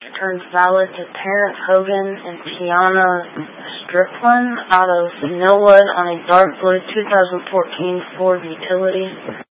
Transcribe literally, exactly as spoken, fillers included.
Turns valid to Terrence Hogan and Tiana Strickland out of Millwood on a dark blue two thousand fourteen Ford Utility.